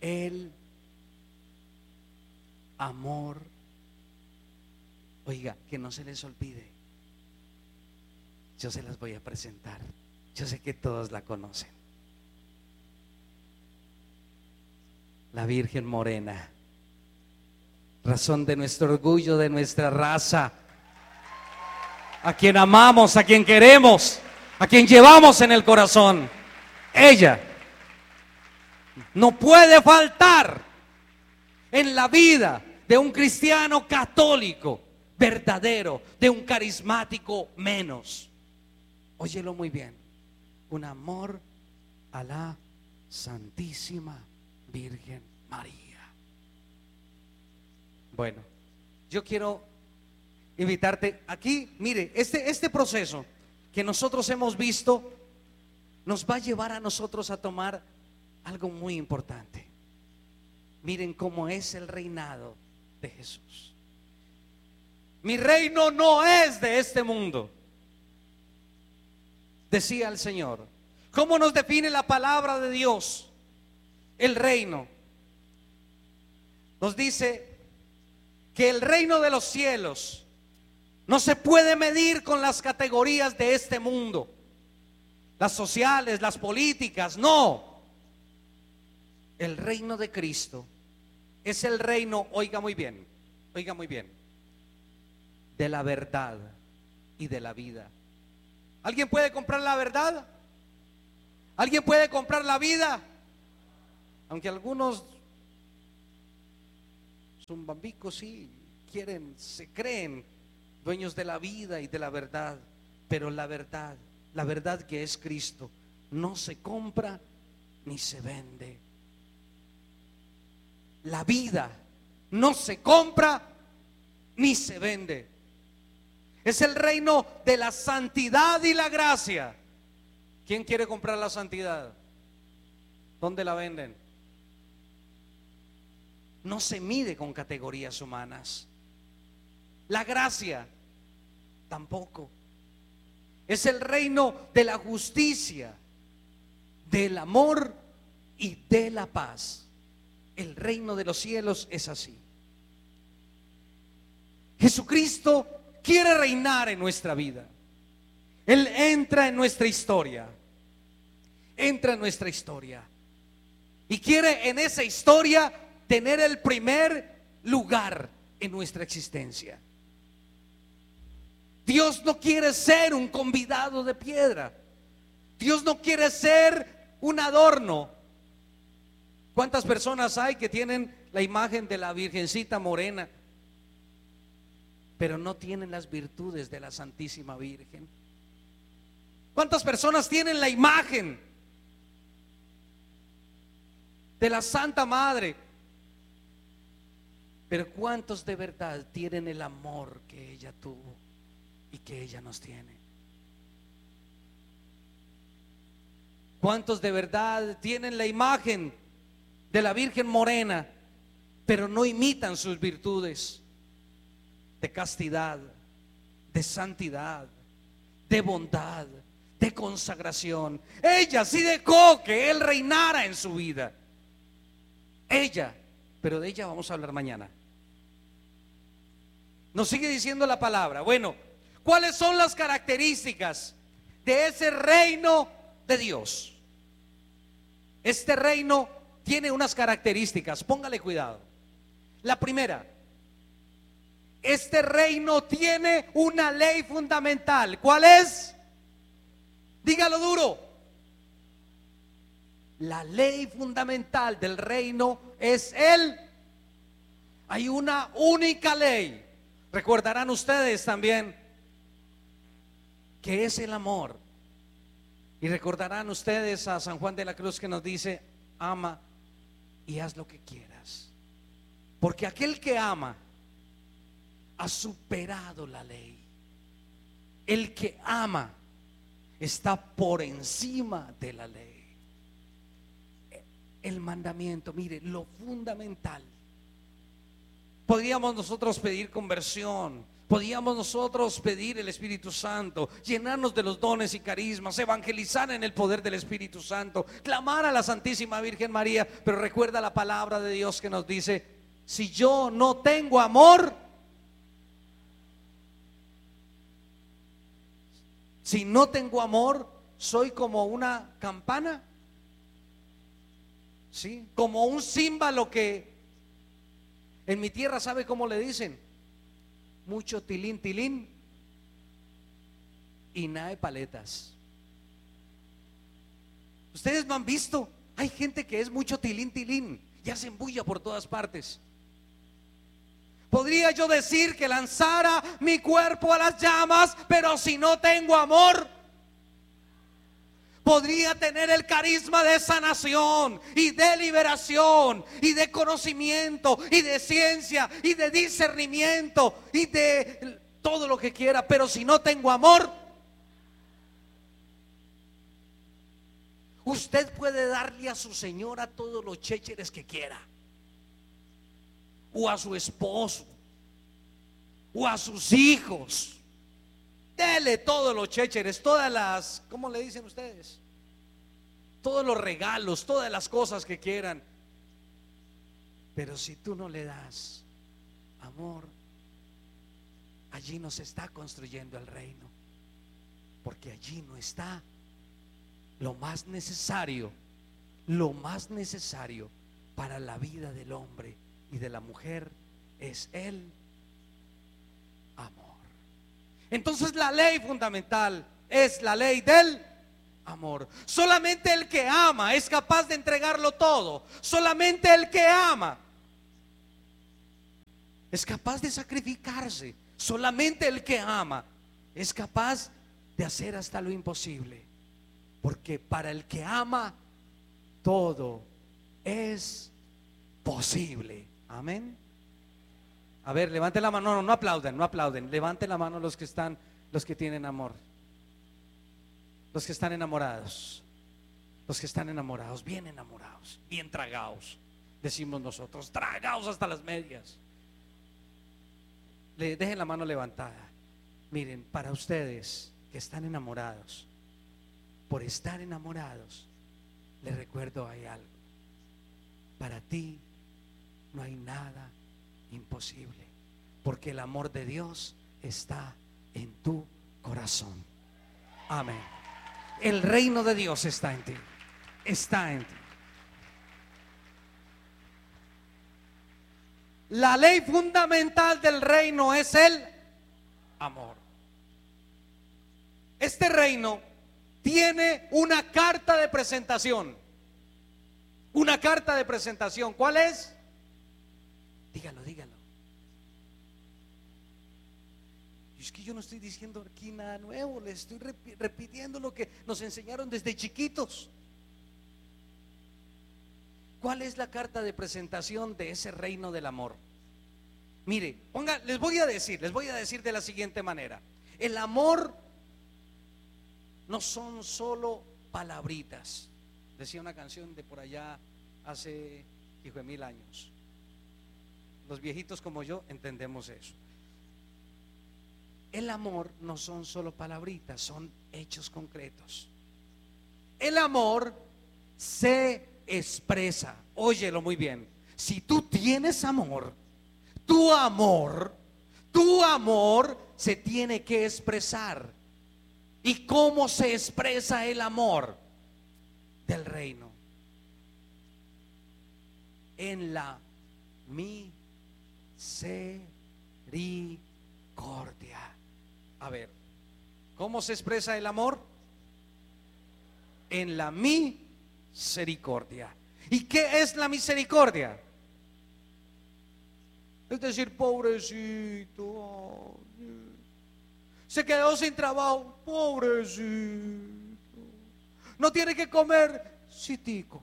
el amor. Oiga, que no se les olvide, yo se las voy a presentar. Yo sé que todos la conocen. La Virgen Morena, razón de nuestro orgullo, de nuestra raza, a quien amamos, a quien queremos, a quien llevamos en el corazón. Ella no puede faltar en la vida de un cristiano católico verdadero, de un carismático menos. Óyelo muy bien: un amor a la Santísima Virgen María. Bueno, yo quiero invitarte aquí. Mire, este proceso que nosotros hemos visto nos va a llevar a nosotros a tomar algo muy importante. Miren cómo es el reinado de Jesús. Mi reino no es de este mundo, decía el Señor. ¿Cómo nos define la palabra de Dios? El reino nos dice que el reino de los cielos no se puede medir con las categorías de este mundo, las sociales, las políticas. No, el reino de Cristo es el reino, oiga muy bien, de la verdad y de la vida. ¿Alguien puede comprar la verdad? ¿Alguien puede comprar la vida? Aunque algunos zumbambicos sí quieren, se creen dueños de la vida y de la verdad, pero la verdad que es Cristo, no se compra ni se vende. La vida no se compra ni se vende. Es el reino de la santidad y la gracia. ¿Quién quiere comprar la santidad? ¿Dónde la venden? No se mide con categorías humanas. La gracia tampoco. Es el reino de la justicia, del amor y de la paz. El reino de los cielos es así. Jesucristo quiere reinar en nuestra vida. Él entra en nuestra historia. Entra en nuestra historia. Y quiere en esa historia tener el primer lugar en nuestra existencia. Dios no quiere ser un convidado de piedra. Dios no quiere ser un adorno. ¿Cuántas personas hay que tienen la imagen de la Virgencita Morena, pero no tienen las virtudes de la Santísima Virgen? ¿Cuántas personas tienen la imagen de la Santa Madre, pero cuántos de verdad tienen el amor que ella tuvo y que ella nos tiene? ¿Cuántos de verdad tienen la imagen de la Virgen Morena, pero no imitan sus virtudes de castidad, de santidad, de bondad, de consagración? Ella sí dejó que Él reinara en su vida. Ella, pero de ella vamos a hablar mañana. Nos sigue diciendo la palabra. Bueno, ¿cuáles son las características de ese reino de Dios? Este reino tiene unas características, póngale cuidado. La primera: este reino tiene una ley fundamental. ¿Cuál es? Dígalo duro. La ley fundamental del reino es hay una única ley. Recordarán ustedes también que es el amor. Y recordarán ustedes a San Juan de la Cruz, que nos dice: ama y haz lo que quieras. Porque aquel que ama ha superado la ley. El que ama está por encima de la ley. El mandamiento, mire, lo fundamental. Podríamos nosotros pedir conversión, Podíamos nosotros pedir el Espíritu Santo, llenarnos de los dones y carismas, evangelizar en el poder del Espíritu Santo, clamar a la Santísima Virgen María. Pero recuerda la palabra de Dios que nos dice: si yo no tengo amor, si no tengo amor, soy como una campana, ¿sí? Como un címbalo que en mi tierra, ¿sabe cómo le dicen? Mucho tilín, tilín y nada de paletas. Ustedes no han visto, hay gente que es mucho tilín, tilín y hacen bulla por todas partes. Podría yo decir que lanzara mi cuerpo a las llamas, pero si no tengo amor, podría tener el carisma de sanación y de liberación y de conocimiento y de ciencia y de discernimiento y de todo lo que quiera, pero si no tengo amor, usted puede darle a su señora todos los chécheres que quiera, o a su esposo, o a sus hijos. Dele todos los chécheres, todas las, ¿cómo le dicen ustedes? Todos los regalos, todas las cosas que quieran. Pero si tú no le das amor, allí no se está construyendo el reino, porque allí no está lo más necesario para la vida del hombre y de la mujer, es el amor. Entonces la ley fundamental es la ley del amor. Solamente el que ama es capaz de entregarlo todo. Solamente el que ama es capaz de sacrificarse. Solamente el que ama es capaz de hacer hasta lo imposible. Porque para el que ama, todo es posible. Amén. A ver, levante la mano. No aplauden, no aplauden. Levante la mano los que tienen amor. Los que están enamorados. Los que están enamorados, bien tragados. Decimos nosotros, tragados hasta las medias. Dejen la mano levantada. Miren, para ustedes que están enamorados, por estar enamorados, les recuerdo, hay algo. Para ti no hay nada imposible, porque el amor de Dios está en tu corazón. Amén. El reino de Dios está en ti. Está en ti. La ley fundamental del reino es el amor. Este reino tiene una carta de presentación. Una carta de presentación. ¿Cuál es? Dígalo, dígalo. Es que yo no estoy diciendo aquí nada nuevo, les estoy repitiendo lo que nos enseñaron desde chiquitos. ¿Cuál es la carta de presentación de ese reino del amor? Mire, les voy a decir de la siguiente manera. El amor no son solo palabritas. Decía una canción de por allá hace, hijo de 1000 años. Los viejitos como yo entendemos eso. El amor no son solo palabritas, son hechos concretos. El amor se expresa. Óyelo muy bien. Si tú tienes amor, tu amor se tiene que expresar. ¿Y cómo se expresa el amor del reino? En la misericordia. A ver, ¿cómo se expresa el amor? En la misericordia. ¿Y qué es la misericordia? Es decir, pobrecito, se quedó sin trabajo, pobrecito, no tiene que comer, citico,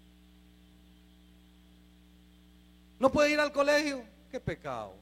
no puede ir al colegio, qué pecado.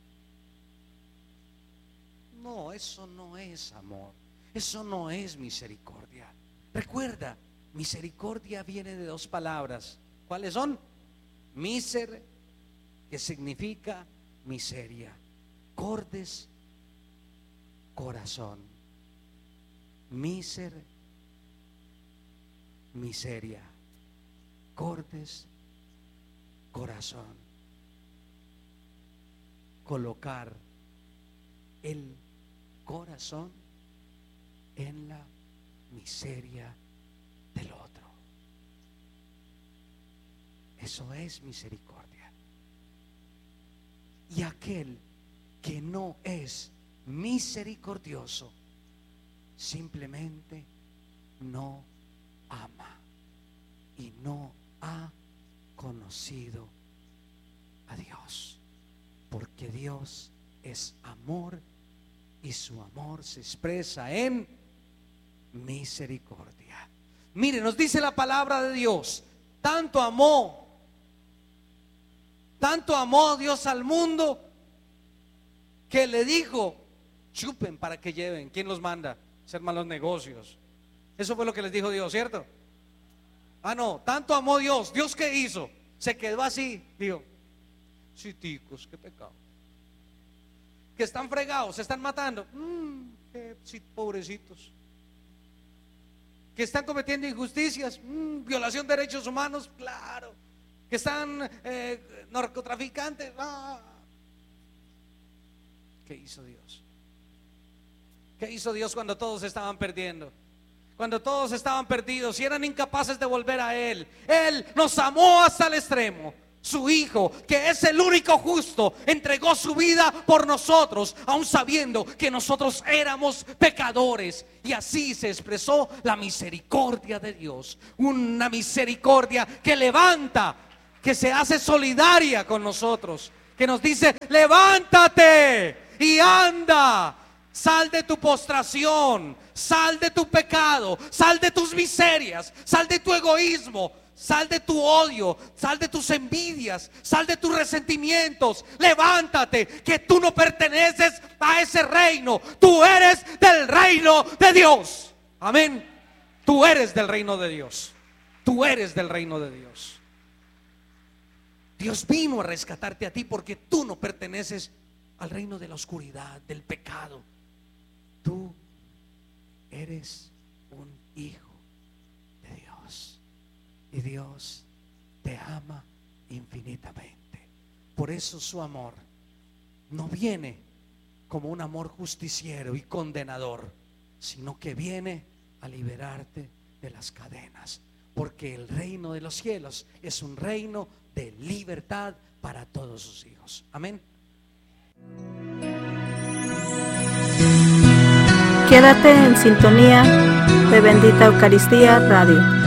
No, eso no es amor, eso no es misericordia. Recuerda, misericordia viene de dos palabras. ¿Cuáles son? Miser, que significa miseria. Cordes, corazón. Miseria, cortes, corazón. Colocar el corazón en la miseria del otro. Eso es misericordia. Y aquel que no es misericordioso simplemente no ama y no ha conocido a Dios, porque Dios es amor y su amor se expresa en misericordia. Mire, nos dice la palabra de Dios: tanto amó Dios al mundo que le dijo: chupen para que lleven. ¿Quién los manda a hacer malos negocios? Eso fue lo que les dijo Dios, ¿cierto? Ah, no, tanto amó Dios. ¿Dios qué hizo? Se quedó así, dijo: sí, ticos, qué pecado. Que están fregados, se están matando. Sí, pobrecitos. Que están cometiendo injusticias, violación de derechos humanos, claro. Que están narcotraficantes. ¿Qué hizo Dios? ¿Qué hizo Dios cuando todos estaban perdiendo? Cuando todos estaban perdidos y eran incapaces de volver a Él. Él nos amó hasta el extremo. Su Hijo, que es el único justo, entregó su vida por nosotros, aun sabiendo que nosotros éramos pecadores. Y así se expresó la misericordia de Dios. Una misericordia que levanta, que se hace solidaria con nosotros, que nos dice: levántate y anda. Sal de tu postración, sal de tu pecado, sal de tus miserias, sal de tu egoísmo, sal de tu odio, sal de tus envidias, sal de tus resentimientos. Levántate, que tú no perteneces a ese reino, tú eres del reino de Dios. Amén. Tú eres del reino de Dios. Tú eres del reino de Dios. Dios vino a rescatarte a ti porque tú no perteneces al reino de la oscuridad, del pecado. Tú eres un hijo de Dios y Dios te ama infinitamente. Por eso su amor no viene como un amor justiciero y condenador, sino que viene a liberarte de las cadenas, porque el reino de los cielos es un reino de libertad para todos sus hijos. Amén. Quédate en sintonía de Bendita Eucaristía Radio.